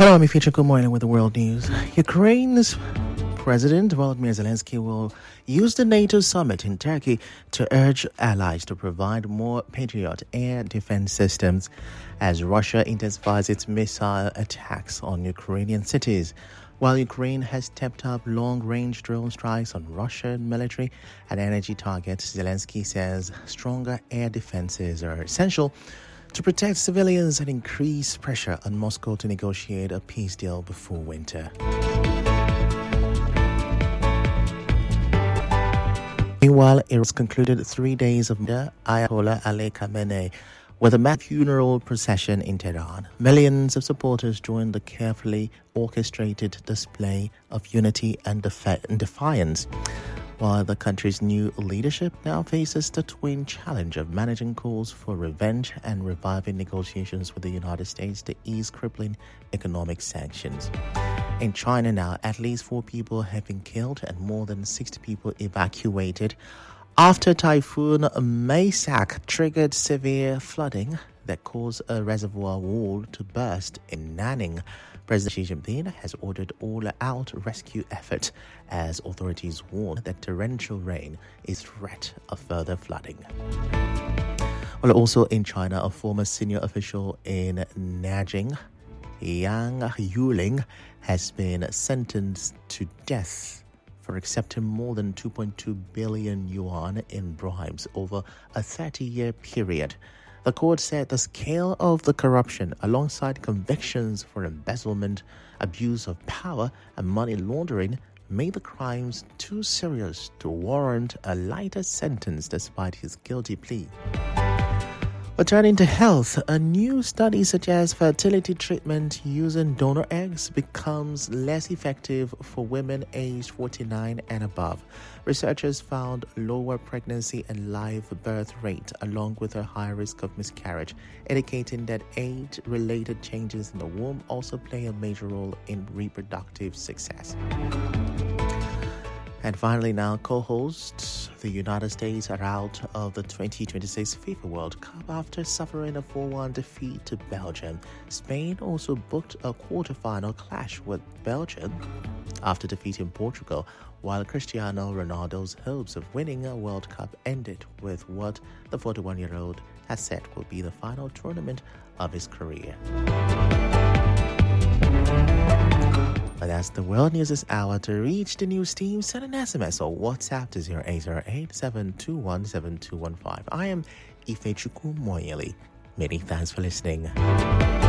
Hello, I'm Ifeanyi. Good morning with the world news. Ukraine's President Volodymyr Zelensky will use the NATO summit in Turkey to urge allies to provide more Patriot air defense systems as Russia intensifies its missile attacks on Ukrainian cities. While Ukraine has stepped up long-range drone strikes on Russian military and energy targets, Zelensky says stronger air defenses are essential to protect civilians and increase pressure on Moscow to negotiate a peace deal before winter. Meanwhile, Iran's concluded 3 days of Ayatollah Ali Khamenei with a mass funeral procession in Tehran. Millions of supporters joined the carefully orchestrated display of unity and defiance, while the country's new leadership now faces the twin challenge of managing calls for revenge and reviving negotiations with the United States to ease crippling economic sanctions. In China now, at least 4 people have been killed and more than 60 people evacuated after Typhoon Maysak triggered severe flooding that caused a reservoir wall to burst in Nanning. President Xi Jinping has ordered all-out rescue efforts as authorities warn that torrential rain is threat of further flooding. Well, also in China, a former senior official in Nanjing, Yang Yuling, has been sentenced to death for accepting more than 2.2 billion yuan in bribes over a 30-year period. The court said the scale of the corruption, alongside convictions for embezzlement, abuse of power, and money laundering, made the crimes too serious to warrant a lighter sentence despite his guilty plea. But turning to health, a new study suggests fertility treatment using donor eggs becomes less effective for women aged 49 and above. Researchers found lower pregnancy and live birth rate along with a high risk of miscarriage, indicating that age-related changes in the womb also play a major role in reproductive success. And finally now, co-hosts, the United States are out of the 2026 FIFA World Cup after suffering a 4-1 defeat to Belgium. Spain also booked a quarter-final clash with Belgium after defeating Portugal, while Cristiano Ronaldo's hopes of winning a World Cup ended with what the 41-year-old has said will be the final tournament of his career. But that's the world news this hour. To reach the news team, send an SMS or WhatsApp to 0808-721-7215. I am Ifeanyi. Many thanks for listening.